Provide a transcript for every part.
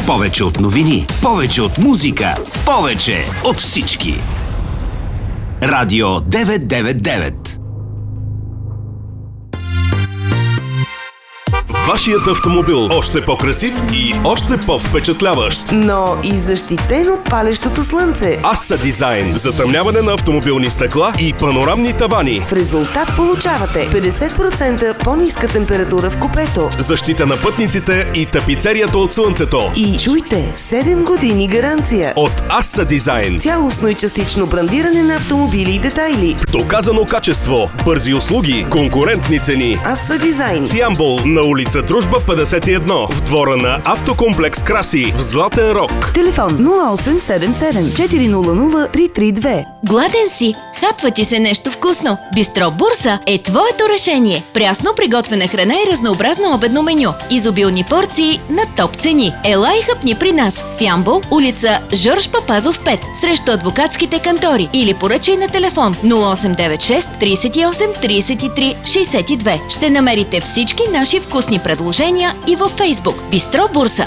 Повече от новини, повече от музика, повече от всички. Радио 999. Вашият автомобил още по-красив и още по-впечатляващ. Но и защитен от палещото слънце. Assa Design. Затъмняване на автомобилни стъкла и панорамни тавани. В резултат получавате 50% по-ниска температура в купето. Защита на пътниците и тапицерията от слънцето. И чуйте, 7 години гаранция. От Assa Design. Цялостно и частично брандиране на автомобили и детайли. Доказано качество, бързи услуги, конкурентни цени. Assa Design. В Ямбол на улица Дружба 51, в двора на Автокомплекс Краси, в Златен Рог. Телефон 0877 400 332. Гладен си? Хапва ти се нещо вкусно? Бистро Бурса е твоето решение. Прясно приготвена храна и разнообразно обедно меню. Изобилни порции на топ цени. Ела и хапни при нас в Ямбол, улица Жорж Папазов 5, срещу адвокатските кантори, или поръчай на телефон 0896 38 33 62. Ще намерите всички наши вкусни предложения и във Фейсбук. Бистро Бурса.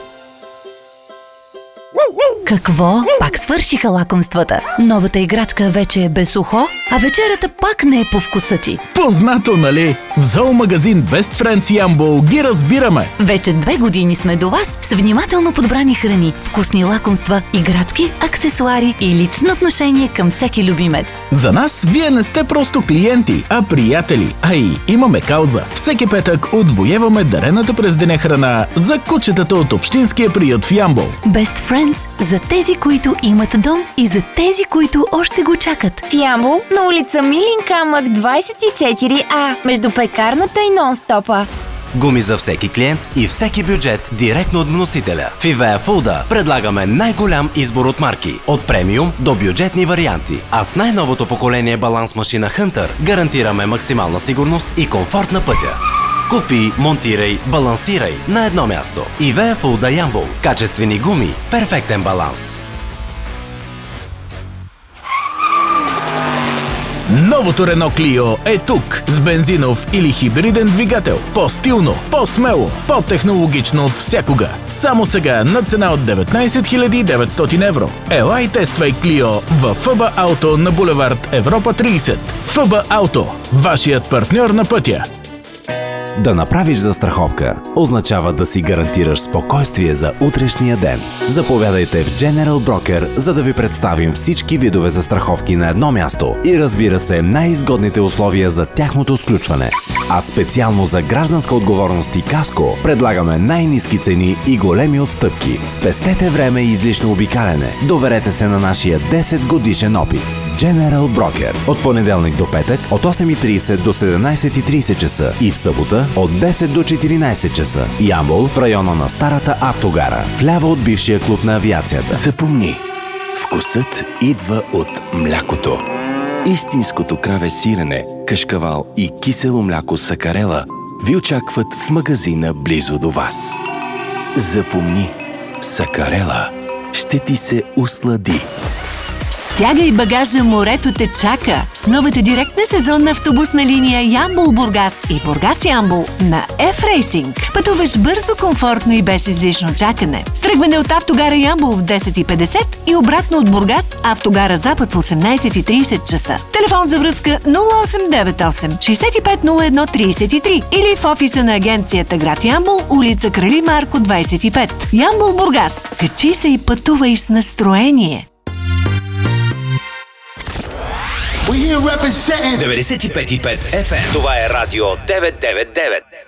Какво? Пак свършиха лакомствата. Новата играчка вече е без ухо, а вечерята пак не е по вкуса ти. Познато, нали? В зоомагазин Best Friends Ямбол ги разбираме. Вече 2 години сме до вас с внимателно подбрани храни, вкусни лакомства, играчки, аксесуари и лично отношение към всеки любимец. За нас вие не сте просто клиенти, а приятели. А и имаме кауза. Всеки петък отвоеваме дарената през деня храна за кучетата от общинския приют в Ямбол. Best Friends за тези, които имат дом, и за тези, които още го чакат. В Ямбол на улица Милин камък 24А, между пекарната и нон-стопа. Гуми за всеки клиент и всеки бюджет директно от вносителя. В Ивея Фулда предлагаме най-голям избор от марки, от премиум до бюджетни варианти. А с най-новото поколение баланс машина Hunter гарантираме максимална сигурност и комфорт на пътя. Купи, монтирай, балансирай на едно място. Ивея Фулда Ямбол. Качествени гуми, перфектен баланс. Новото Рено Клио е тук с бензинов или хибриден двигател. По-стилно, по-смело, по-технологично от всякога. Само сега на цена от 19 900 евро. Ела и тествай Клио в ФБ Ауто на булевард Европа 30. ФБ Ауто, вашият партньор на пътя. Да направиш застраховка означава да си гарантираш спокойствие за утрешния ден. Заповядайте в General Broker, за да ви представим всички видове застраховки на едно място и, разбира се, най-изгодните условия за тяхното сключване. А специално за гражданска отговорност и каско предлагаме най-ниски цени и големи отстъпки. Спестете време и излишно обикаляне. Доверете се на нашия 10 годишен опит. General Broker. От понеделник до петък от 8:30 до 17:30 часа и в събота от 10 до 14 часа. Ямбол в района на старата автогара, вляво от бившия клуб на авиацията. Запомни, вкусът идва от млякото. Истинското краве сирене, кашкавал и кисело мляко Сакарела ви очакват в магазина близо до вас. Запомни, Сакарела ще ти се услади. Стягай багажа, морето те чака с новата директна сезонна автобусна линия Ямбол-Бургас и Бургас-Ямбол на F-Racing. Пътуваш бързо, комфортно и без излишно чакане. Стръгване от автогара Ямбол в 10:50 и обратно от Бургас, автогара Запад в 18:30 часа. Телефон за връзка 0898 65 01 33 или в офиса на агенцията град Ямбол, улица Крали Марко 25. Ямбол-Бургас. Качи се и пътувай с настроение. 95,5 FM. Това е Радио 999.